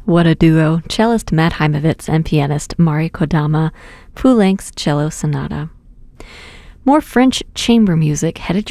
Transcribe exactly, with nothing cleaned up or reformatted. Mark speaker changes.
Speaker 1: What a duo, cellist Matt Heimovitz and pianist Mari Kodama, Poulenc's Cello Sonata. More French chamber music headed